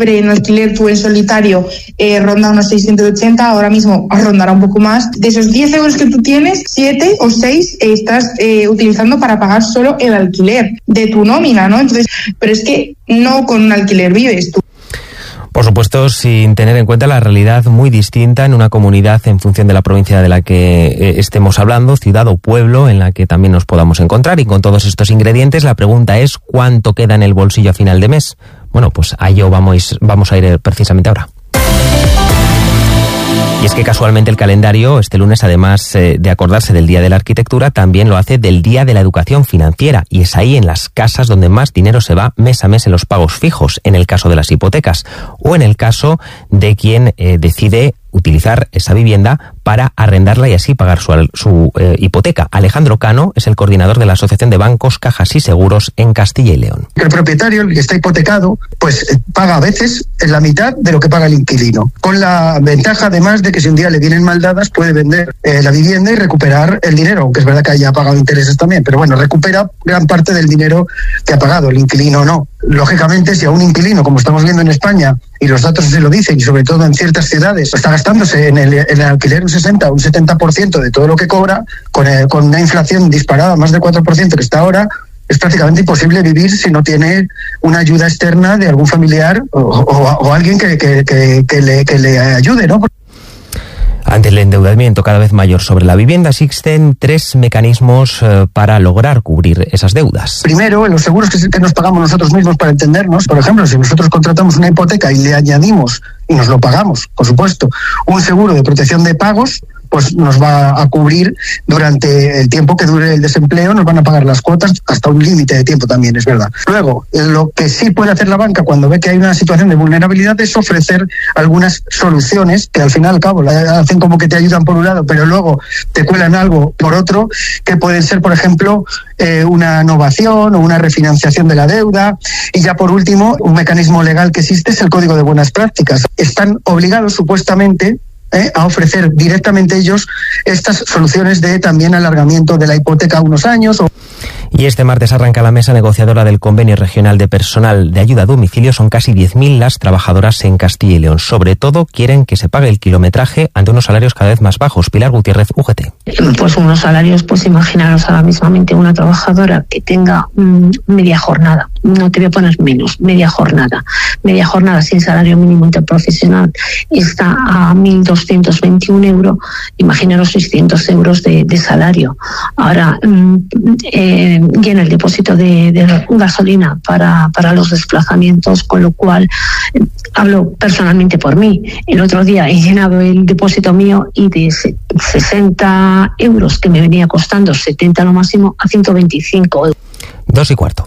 En alquiler tú en solitario ronda unos 680, ahora mismo rondará un poco más. De esos 10 euros que tú tienes, 7 o 6 estás utilizando para pagar solo el alquiler de tu nómina, ¿no? Entonces, pero es que no con un alquiler vives tú. Por supuesto, sin tener en cuenta la realidad muy distinta en una comunidad en función de la provincia de la que estemos hablando, ciudad o pueblo en la que también nos podamos encontrar. Y con todos estos ingredientes, la pregunta es ¿cuánto queda en el bolsillo a final de mes? Bueno, pues a ello vamos a ir precisamente ahora. Y es que casualmente el calendario este lunes, además de acordarse del Día de la Arquitectura, también lo hace del Día de la Educación Financiera. Y es ahí en las casas donde más dinero se va mes a mes en los pagos fijos, en el caso de las hipotecas, o en el caso de quien decide utilizar esa vivienda para arrendarla y así pagar su hipoteca. Alejandro Cano es el coordinador de la Asociación de Bancos, Cajas y Seguros en Castilla y León. El propietario, el que está hipotecado, pues paga a veces en la mitad de lo que paga el inquilino, con la ventaja además de que si un día le vienen mal dadas puede vender la vivienda y recuperar el dinero, aunque es verdad que haya pagado intereses también, pero bueno, recupera gran parte del dinero que ha pagado, el inquilino no. Lógicamente, si a un inquilino, como estamos viendo en España, y los datos se lo dicen, y sobre todo en ciertas ciudades, está gastándose en el alquiler un 60 o un 70% de todo lo que cobra, con una inflación disparada, más del 4% que está ahora, es prácticamente imposible vivir si no tiene una ayuda externa de algún familiar o alguien que le ayude, ¿no? Ante el endeudamiento cada vez mayor sobre la vivienda, existen 3 mecanismos para lograr cubrir esas deudas. Primero, los seguros que nos pagamos nosotros mismos para entendernos. Por ejemplo, si nosotros contratamos una hipoteca y le añadimos, y nos lo pagamos, por supuesto, un seguro de protección de pagos, pues nos va a cubrir durante el tiempo que dure el desempleo, nos van a pagar las cuotas hasta un límite de tiempo también, es verdad. Luego, lo que sí puede hacer la banca cuando ve que hay una situación de vulnerabilidad es ofrecer algunas soluciones que al final y al cabo hacen como que te ayudan por un lado, pero luego te cuelan algo por otro, que pueden ser, por ejemplo, una novación o una refinanciación de la deuda. Y ya por último, un mecanismo legal que existe es el Código de Buenas Prácticas. Están obligados supuestamente a ofrecer directamente ellos estas soluciones de también alargamiento de la hipoteca a unos años. Y este martes arranca la mesa negociadora del Convenio Regional de Personal de Ayuda a Domicilio. Son casi 10.000 las trabajadoras en Castilla y León. Sobre todo quieren que se pague el kilometraje ante unos salarios cada vez más bajos. Pilar Gutiérrez, UGT. Pues unos salarios, pues imaginaros ahora mismamente una trabajadora que tenga media jornada. No te voy a poner menos, media jornada. Media jornada sin salario mínimo interprofesional está a 1.221 euros. Imaginaros 600 euros de salario. Ahora, llena el depósito de gasolina para los desplazamientos, con lo cual hablo personalmente por mí. El otro día he llenado el depósito mío y de 60 euros que me venía costando 70 lo máximo a 125 euros. 2:15.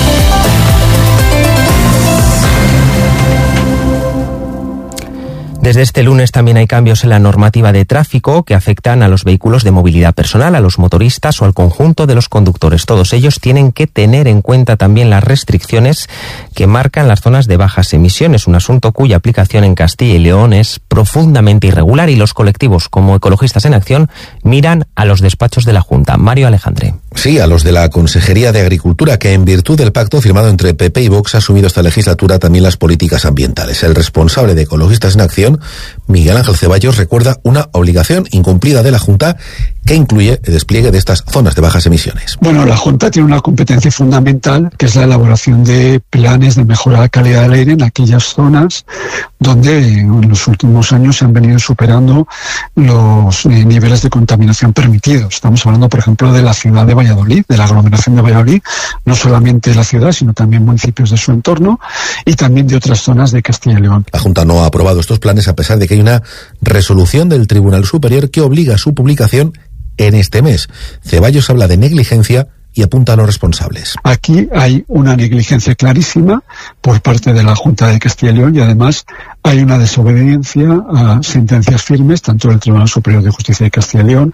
Desde este lunes también hay cambios en la normativa de tráfico que afectan a los vehículos de movilidad personal, a los motoristas o al conjunto de los conductores. Todos ellos tienen que tener en cuenta también las restricciones que marcan las zonas de bajas emisiones, un asunto cuya aplicación en Castilla y León es profundamente irregular, y los colectivos como Ecologistas en Acción miran a los despachos de la Junta. Mario Alejandre. Sí, a los de la Consejería de Agricultura, que en virtud del pacto firmado entre PP y Vox ha asumido esta legislatura también las políticas ambientales. El responsable de Ecologistas en Acción, Miguel Ángel Ceballos, recuerda una obligación incumplida de la Junta que incluye el despliegue de estas zonas de bajas emisiones. Bueno, la Junta tiene una competencia fundamental, que es la elaboración de planes de mejora de la calidad del aire en aquellas zonas donde en los últimos años se han venido superando los niveles de contaminación permitidos. Estamos hablando, por ejemplo, de la ciudad de Valladolid, de la aglomeración de Valladolid, no solamente de la ciudad, sino también municipios de su entorno y también de otras zonas de Castilla y León. La Junta no ha aprobado estos planes a pesar de que hay una resolución del Tribunal Superior que obliga a su publicación en este mes. Ceballos habla de negligencia y apunta a los responsables. Aquí hay una negligencia clarísima por parte de la Junta de Castilla y León, y además hay una desobediencia a sentencias firmes tanto del Tribunal Superior de Justicia de Castilla y León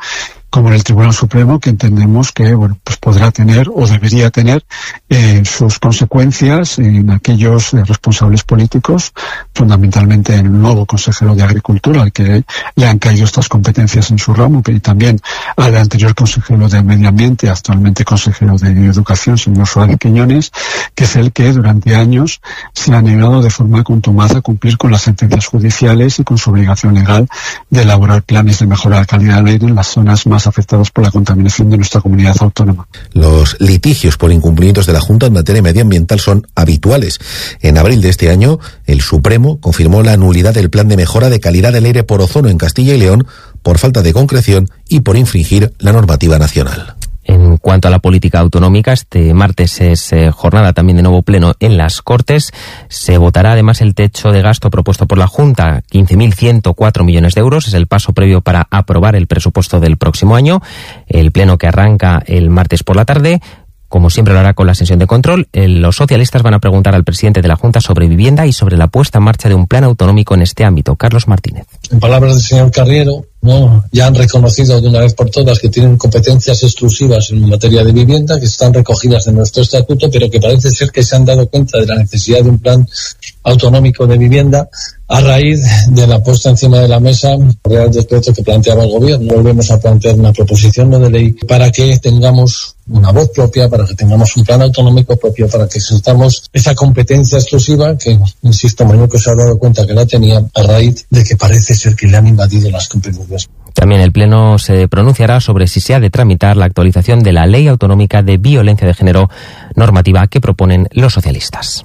como en el Tribunal Supremo, que entendemos que pues podrá tener o debería tener sus consecuencias en aquellos responsables políticos, fundamentalmente el nuevo consejero de Agricultura, al que le han caído estas competencias en su ramo, y también al anterior consejero de Medio Ambiente, actualmente consejero de Educación, señor Suárez Quiñones, que es el que durante años se ha negado de forma contumaz a cumplir con las sentencias judiciales y con su obligación legal de elaborar planes de mejora de la calidad del aire en las zonas más afectadas por la contaminación de nuestra comunidad autónoma. Los litigios por incumplimientos de la Junta en materia medioambiental son habituales. En abril de este año, el Supremo confirmó la nulidad del plan de mejora de calidad del aire por ozono en Castilla y León por falta de concreción y por infringir la normativa nacional. En cuanto a la política autonómica, este martes es jornada también de nuevo pleno en las Cortes. Se votará además el techo de gasto propuesto por la Junta, 15.104 millones de euros. Es el paso previo para aprobar el presupuesto del próximo año. El pleno que arranca el martes por la tarde, como siempre lo hará con la sesión de control, los socialistas van a preguntar al presidente de la Junta sobre vivienda y sobre la puesta en marcha de un plan autonómico en este ámbito. Carlos Martínez. En palabras del señor Carriero, ya han reconocido de una vez por todas que tienen competencias exclusivas en materia de vivienda, que están recogidas en nuestro estatuto, pero que parece ser que se han dado cuenta de la necesidad de un plan autonómico de vivienda a raíz de la puesta encima de la mesa del Real Decreto que planteaba el Gobierno. Volvemos a plantear una proposición de ley para que tengamos una voz propia, para que tengamos un plan autonómico propio, para que exercitamos esa competencia exclusiva que, insisto, Mañueco se ha dado cuenta que la tenía a raíz de que parece ser que le han invadido las competencias. También el Pleno se pronunciará sobre si se ha de tramitar la actualización de la Ley Autonómica de Violencia de Género, normativa que proponen los socialistas.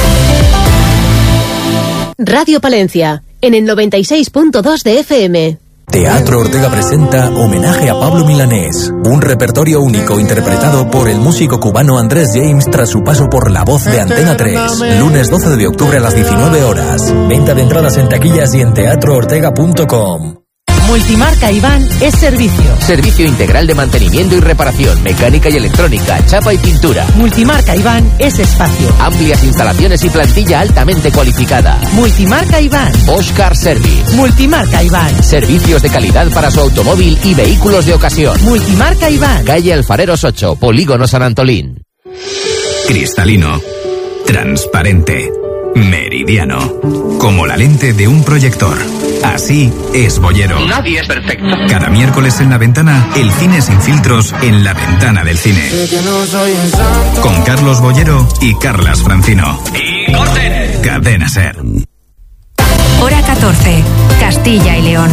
Radio Palencia, en el 96.2 de FM. Teatro Ortega presenta Homenaje a Pablo Milanés, un repertorio único interpretado por el músico cubano Andrés James tras su paso por La Voz de Antena 3, lunes 12 de octubre a las 19 horas. Venta de entradas en taquillas y en teatroortega.com. Multimarca Iván es servicio. Servicio integral de mantenimiento y reparación, mecánica y electrónica, chapa y pintura. Multimarca Iván es espacio. Amplias instalaciones y plantilla altamente cualificada. Multimarca Iván. Oscar Service. Multimarca Iván. Servicios de calidad para su automóvil y vehículos de ocasión. Multimarca Iván. Calle Alfareros 8, Polígono San Antolín. Cristalino. Transparente. Meridiano. Como la lente de un proyector. Así es Boyero. Nadie es perfecto. Cada miércoles en La Ventana, el cine sin filtros en la ventana del cine. Con Carlos Boyero y Carlas Francino. ¡Y corten! Cadena SER. Hora 14. Castilla y León.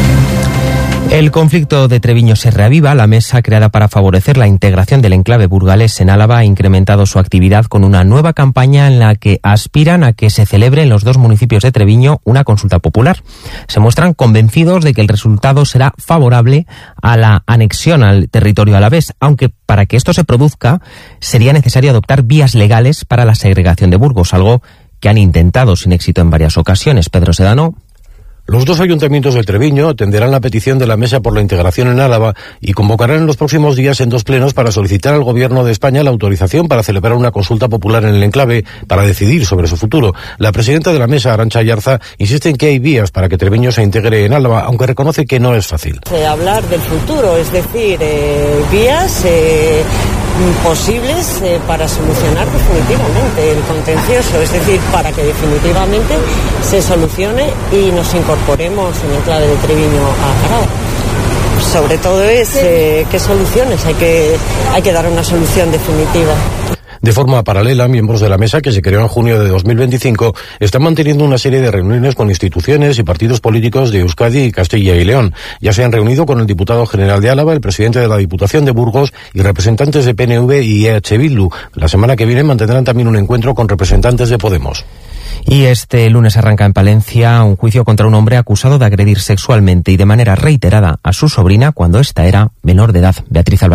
El conflicto de Treviño se reaviva. La mesa creada para favorecer la integración del enclave burgalés en Álava ha incrementado su actividad con una nueva campaña en la que aspiran a que se celebre en los dos municipios de Treviño una consulta popular. Se muestran convencidos de que el resultado será favorable a la anexión al territorio alavés, aunque para que esto se produzca sería necesario adoptar vías legales para la segregación de Burgos, algo que han intentado sin éxito en varias ocasiones. Pedro Sedano. Los dos ayuntamientos de Treviño atenderán la petición de la Mesa por la Integración en Álava y convocarán en los próximos días en dos plenos para solicitar al Gobierno de España la autorización para celebrar una consulta popular en el enclave para decidir sobre su futuro. La presidenta de la Mesa, Arantxa Ayarza, insiste en que hay vías para que Treviño se integre en Álava, aunque reconoce que no es fácil. Hablar del futuro, es decir, vías posibles para solucionar definitivamente el contencioso, es decir, para que definitivamente se solucione y nos incorporemos en el enclave de Treviño a Araba. Sobre todo es qué soluciones, hay que dar una solución definitiva. De forma paralela, miembros de la Mesa, que se creó en junio de 2025, están manteniendo una serie de reuniones con instituciones y partidos políticos de Euskadi y Castilla y León. Ya se han reunido con el diputado general de Álava, el presidente de la Diputación de Burgos y representantes de PNV y EH Bildu. La semana que viene mantendrán también un encuentro con representantes de Podemos. Y este lunes arranca en Palencia un juicio contra un hombre acusado de agredir sexualmente y de manera reiterada a su sobrina cuando ésta era menor de edad. Beatriz Álvarez.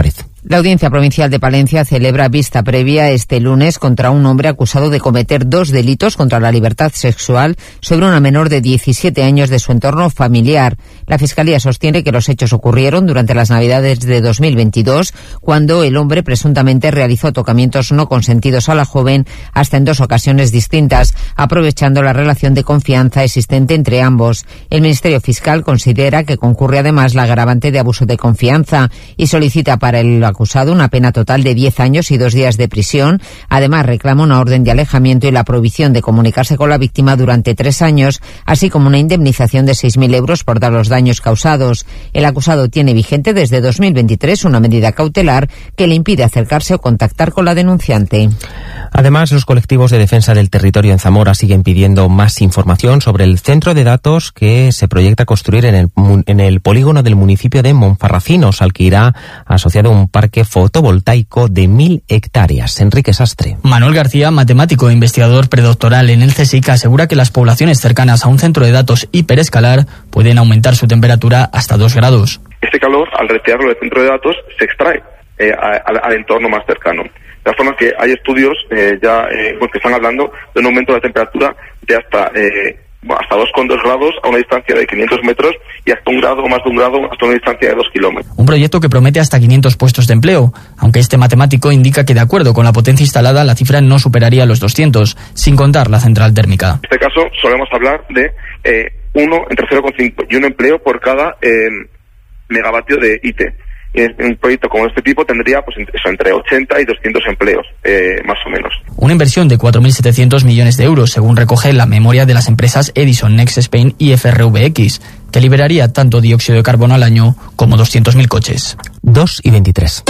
La Audiencia Provincial de Palencia celebra vista previa este lunes contra un hombre acusado de cometer 2 delitos contra la libertad sexual sobre una menor de 17 años de su entorno familiar. La Fiscalía sostiene que los hechos ocurrieron durante las Navidades de 2022, cuando el hombre presuntamente realizó tocamientos no consentidos a la joven hasta en 2 ocasiones distintas, aprovechando la relación de confianza existente entre ambos. El Ministerio Fiscal considera que concurre además la agravante de abuso de confianza y solicita para el acusado una pena total de 10 años y 2 días de prisión. Además, reclama una orden de alejamiento y la prohibición de comunicarse con la víctima durante 3 años, así como una indemnización de 6.000 euros por dar los daños causados. El acusado tiene vigente desde 2023 una medida cautelar que le impide acercarse o contactar con la denunciante. Además, los colectivos de defensa del territorio en Zamora siguen pidiendo más información sobre el centro de datos que se proyecta construir en el polígono del municipio de Monfarracinos, al que irá asociado un parque fotovoltaico de 1.000 hectáreas. Enrique Sastre. Manuel García, matemático e investigador predoctoral en el CSIC, asegura que las poblaciones cercanas a un centro de datos hiperescalar pueden aumentar su temperatura hasta 2 grados. Este calor, al retirarlo del centro de datos, se extrae al entorno más cercano. De la forma que hay estudios que están hablando de un aumento de la temperatura de hasta 2,2 grados a una distancia de 500 metros y hasta 1 grado o más de 1 grado hasta una distancia de 2 kilómetros. Un proyecto que promete hasta 500 puestos de empleo, aunque este matemático indica que de acuerdo con la potencia instalada la cifra no superaría los 200, sin contar la central térmica. En este caso solemos hablar de entre 0,5 y 1 empleo por cada megavatio de IT. Y un proyecto como este tipo tendría entre 80 y 200 empleos, más o menos. Una inversión de 4.700 millones de euros, según recoge la memoria de las empresas Edison, Next Spain y FRVX, que liberaría tanto dióxido de carbono al año como 200.000 coches. 2:23.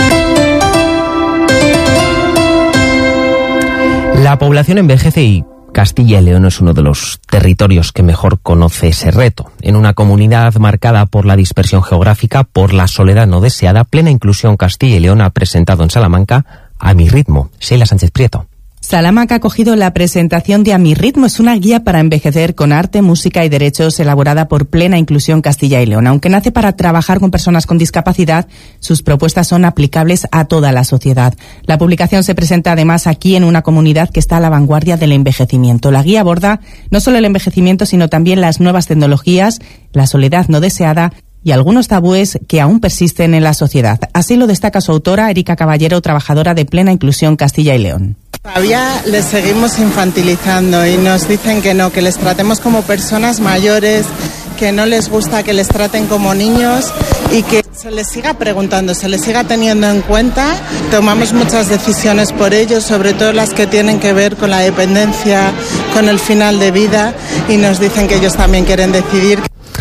La población envejece y Castilla y León es uno de los territorios que mejor conoce ese reto. En una comunidad marcada por la dispersión geográfica, por la soledad no deseada, Plena Inclusión Castilla y León ha presentado en Salamanca A Mi Ritmo. Sheila Sánchez Prieto. Salamanca ha acogido la presentación de A Mi Ritmo. Es una guía para envejecer con arte, música y derechos elaborada por Plena Inclusión Castilla y León. Aunque nace para trabajar con personas con discapacidad, sus propuestas son aplicables a toda la sociedad. La publicación se presenta además aquí en una comunidad que está a la vanguardia del envejecimiento. La guía aborda no solo el envejecimiento, sino también las nuevas tecnologías, la soledad no deseada y algunos tabúes que aún persisten en la sociedad. Así lo destaca su autora, Erika Caballero, trabajadora de Plena Inclusión Castilla y León. Todavía les seguimos infantilizando y nos dicen que no, que les tratemos como personas mayores, que no les gusta que les traten como niños y que se les siga preguntando, se les siga teniendo en cuenta. Tomamos muchas decisiones por ellos, sobre todo las que tienen que ver con la dependencia, con el final de vida, y nos dicen que ellos también quieren decidir.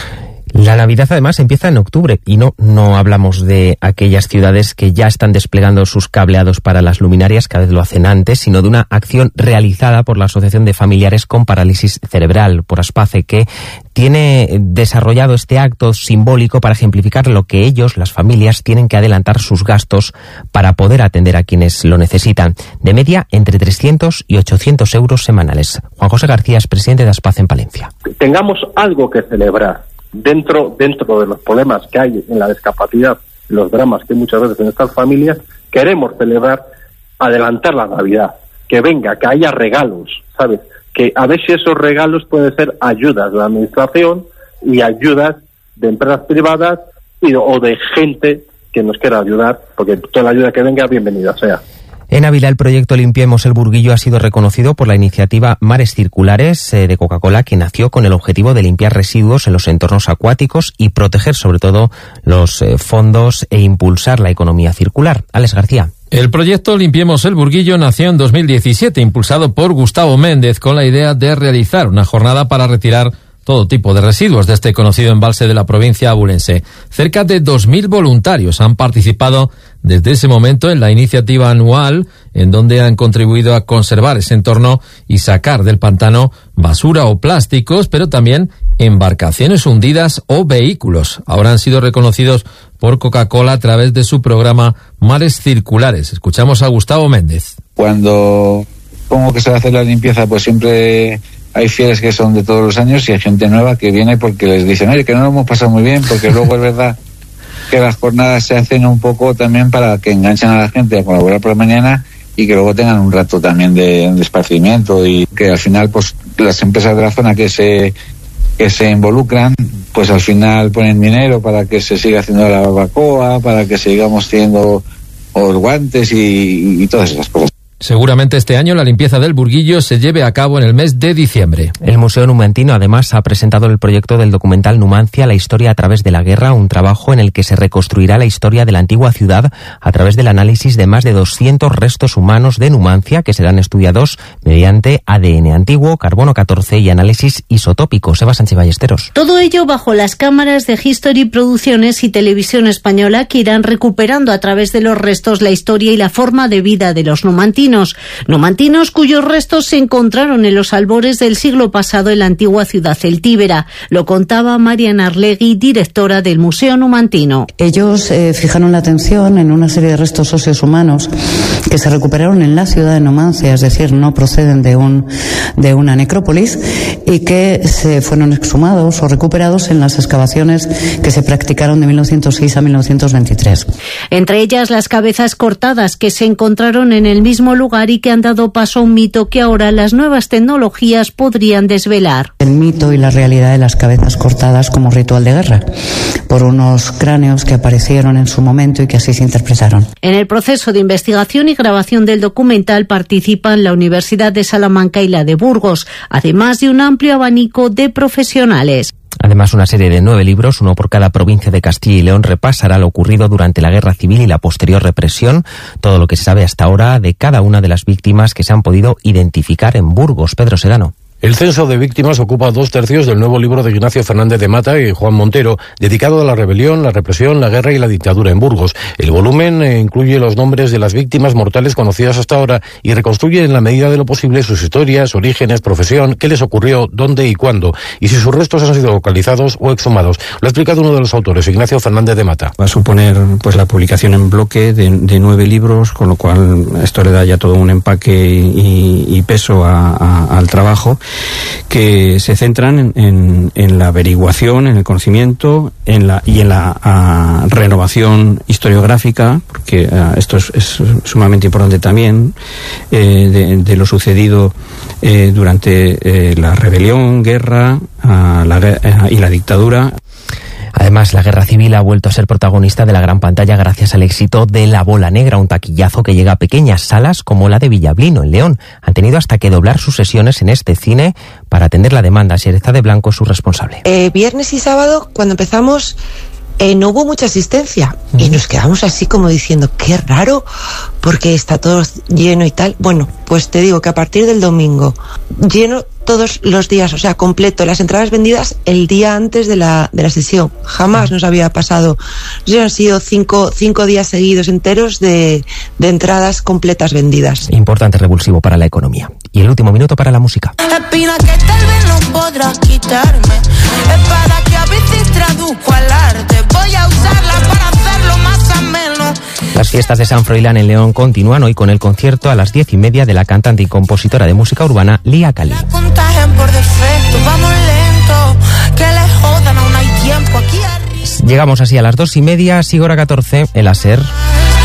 La Navidad además empieza en octubre y no hablamos de aquellas ciudades que ya están desplegando sus cableados para las luminarias, cada vez lo hacen antes, sino de una acción realizada por la Asociación de Familiares con Parálisis Cerebral, por ASPACE, que tiene desarrollado este acto simbólico para ejemplificar lo que ellos, las familias, tienen que adelantar sus gastos para poder atender a quienes lo necesitan. De media, entre 300 y 800 euros semanales. Juan José García es presidente de ASPACE en Palencia. Tengamos algo que celebrar. Dentro de los problemas que hay en la discapacidad, los dramas que muchas veces en estas familias, queremos celebrar, adelantar la Navidad, que venga, que haya regalos, ¿sabes? Que a ver si esos regalos pueden ser ayudas de la administración y ayudas de empresas privadas o de gente que nos quiera ayudar, porque toda la ayuda que venga, bienvenida sea. En Ávila, el proyecto Limpiemos el Burguillo ha sido reconocido por la iniciativa Mares Circulares de Coca-Cola, que nació con el objetivo de limpiar residuos en los entornos acuáticos y proteger sobre todo los fondos e impulsar la economía circular. Alex García. El proyecto Limpiemos el Burguillo nació en 2017, impulsado por Gustavo Méndez, con la idea de realizar una jornada para retirar todo tipo de residuos de este conocido embalse de la provincia abulense. Cerca de 2.000 voluntarios han participado desde ese momento en la iniciativa anual, en donde han contribuido a conservar ese entorno y sacar del pantano basura o plásticos, pero también embarcaciones hundidas o vehículos. Ahora han sido reconocidos por Coca-Cola a través de su programa Mares Circulares. Escuchamos a Gustavo Méndez. Cuando pongo que se va a hacer la limpieza, pues siempre hay fieles que son de todos los años y hay gente nueva que viene porque les dicen, oye, que no lo hemos pasado muy bien, porque luego es verdad que las jornadas se hacen un poco también para que enganchen a la gente a colaborar por la mañana y que luego tengan un rato también de esparcimiento, y que al final pues las empresas de la zona que se involucran pues al final ponen dinero para que se siga haciendo la barbacoa, para que sigamos teniendo los guantes y todas esas cosas. Seguramente este año la limpieza del Burguillo se lleve a cabo en el mes de diciembre. El Museo Numantino además ha presentado el proyecto del documental Numancia, la historia a través de la guerra, un trabajo en el que se reconstruirá la historia de la antigua ciudad a través del análisis de más de 200 restos humanos de Numancia que serán estudiados mediante ADN antiguo, carbono 14 y análisis isotópico. Eva Sánchez Ballesteros. Todo ello bajo las cámaras de History Producciones y Televisión Española, que irán recuperando a través de los restos la historia y la forma de vida de los numantinos cuyos restos se encontraron en los albores del siglo pasado en la antigua ciudad celtíbera. Lo contaba Mariana Arlegui, directora del Museo Numantino. Ellos fijaron la atención en una serie de restos óseos humanos que se recuperaron en la ciudad de Numancia, es decir, no proceden de una necrópolis, y que se fueron exhumados o recuperados en las excavaciones que se practicaron de 1906 a 1923. Entre ellas las cabezas cortadas que se encontraron en el mismo lugar y que han dado paso a un mito que ahora las nuevas tecnologías podrían desvelar. El mito y la realidad de las cabezas cortadas como ritual de guerra por unos cráneos que aparecieron en su momento y que así se interpretaron. En el proceso de investigación y grabación del documental participan la Universidad de Salamanca y la de Burgos, además de un amplio abanico de profesionales. Además, una serie de 9 libros, uno por cada provincia de Castilla y León, repasará lo ocurrido durante la Guerra Civil y la posterior represión, todo lo que se sabe hasta ahora de cada una de las víctimas que se han podido identificar en Burgos. Pedro Sedano. El censo de víctimas ocupa 2/3 del nuevo libro de Ignacio Fernández de Mata y Juan Montero, dedicado a la rebelión, la represión, la guerra y la dictadura en Burgos. El volumen incluye los nombres de las víctimas mortales conocidas hasta ahora y reconstruye en la medida de lo posible sus historias, orígenes, profesión, qué les ocurrió, dónde y cuándo, y si sus restos han sido localizados o exhumados. Lo ha explicado uno de los autores, Ignacio Fernández de Mata. Va a suponer pues la publicación en bloque de 9 libros, con lo cual esto le da ya todo un empaque y peso al trabajo, que se centran en la averiguación, en el conocimiento, en la renovación historiográfica, porque esto es sumamente importante también, de lo sucedido durante la rebelión, guerra y la dictadura. Además, la Guerra Civil ha vuelto a ser protagonista de la gran pantalla gracias al éxito de La Bola Negra, un taquillazo que llega a pequeñas salas como la de Villablino, en León. Han tenido hasta que doblar sus sesiones en este cine para atender la demanda. Xereza de Blanco es su responsable. Viernes y sábado, cuando empezamos, no hubo mucha asistencia y nos quedamos así como diciendo, qué raro, porque está todo lleno y tal. Bueno, pues te digo que a partir del domingo, lleno todos los días, o sea, completo, las entradas vendidas el día antes de la sesión. Jamás nos había pasado. Han sido cinco días seguidos enteros de entradas completas vendidas. Importante revulsivo para la economía. Y el último minuto para la música. Espina que tal vez no podrás quitarme, espada que a veces traduzco al arte, voy a usarla para hacerlo más ameno. Las fiestas de San Froilán en León continúan hoy con el concierto a las 10:30 de la cantante y compositora de música urbana Lía Cali. Por defecto, vamos lento, que le jodan, aún hay tiempo aquí arriba. Llegamos así a las 2:30, Sigora 14, el ASER.